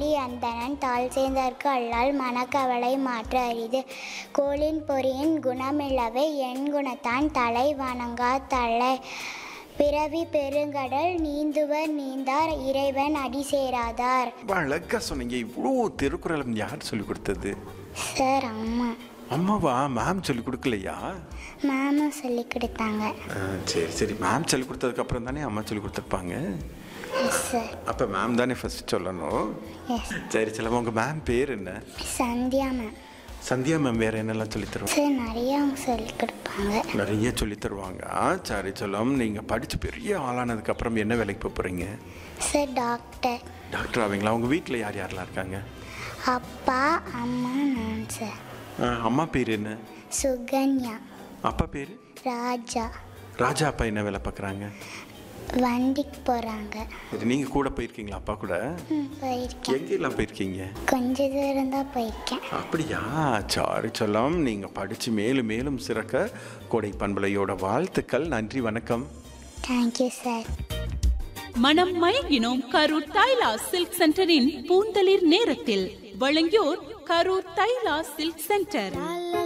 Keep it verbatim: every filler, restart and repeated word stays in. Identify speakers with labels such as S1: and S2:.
S1: தாலி அந்தணன் தாழ் சேர்ந்தார்க்கு அல்லால் மனக்கவலை மாற்ற அரிது. கோளின் பொறியின் குணமில்லவை என் குணத்தான் தலை வணங்கா தலை. பிறவி பெருங்கடல் நீந்துவர் நீந்தார் இறைவன் அடி சேராதார்.
S2: அழகா சொன்னீங்க. இவ்வளோ திருக்குறள் யார் சொல்லி கொடுத்தது?
S1: சார் அம்மா.
S2: அம்மாவா? மேம் சொல்லி கொடுக்கலையா?
S1: மேமும் சொல்லி கொடுத்தாங்க.
S2: சரி சரி, மேம் சொல்லி கொடுத்ததுக்கு அப்புறம் தானே அம்மா சொல்லி கொடுத்துருப்பாங்க.
S1: சார்
S2: அப்போ மேம் தானே ஃபர்ஸ்ட் சொல்லணும். சரி செல்லம், உங்கள் மேம் பேர் என்ன?
S1: சந்தியா மேம்.
S2: சந்தியா மேம் வேறு என்னெல்லாம் சொல்லி தருவாங்க?
S1: சார் நிறைய அவங்க சொல்லி கொடுப்பாங்க.
S2: நிறைய சொல்லி தருவாங்க. சரி செல்லம், நீங்கள் படித்து பெரிய ஆளானதுக்கப்புறம் என்ன வேலைக்கு போக போகிறீங்க?
S1: Sir doctor.
S2: டாக்டர் ஆவீங்களா? உங்கள் வீட்டில் யார் யாரெல்லாம் இருக்காங்க?
S1: அப்பா அம்மா நான் சார்.
S2: அம்மா பேர் என்ன?
S1: சுகன்யா.
S2: அப்பா பேர்?
S1: ராஜா.
S2: ராஜா அப்பா என்ன வேலை பார்க்குறாங்க?
S1: வண்டிக்கு போகிறாங்க.
S2: இது நீங்கள் கூட போயிருக்கீங்களா அப்பா கூட?
S1: போயிருக்கேன்.
S2: எங்கெல்லாம் போயிருக்கீங்க?
S1: கொஞ்ச தூரம் தான் போயிருக்கேன்.
S2: அப்படியா? சாரி செல்லம், நீங்கள் படித்து மேலும் மேலும் சிறக்க கோடை பண்பலையோட வாழ்த்துக்கள். நன்றி, வணக்கம்.
S1: Thank you sir.
S3: மனம் மயங்கினோம் கரூர் தைலா சில்க் சென்டரின் பூந்தளிர் நேரத்தில் வழங்கியோர் கரூர் தைலா சில்க் சென்டர்.